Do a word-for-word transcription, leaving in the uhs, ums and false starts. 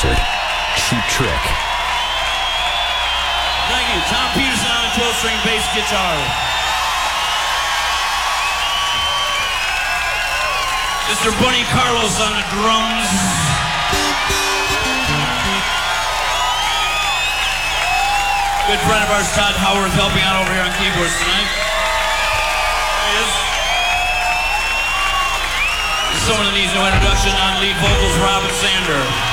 concert. Cheap Trick. Thank you. Tom Peterson on the twelve-string bass guitar. Mister Bunny Carlos on the drums. Good friend of ours, Todd Howard, helping out over here on keyboards tonight. There he is. Someone that needs no introduction on lead vocals, Robin Sander.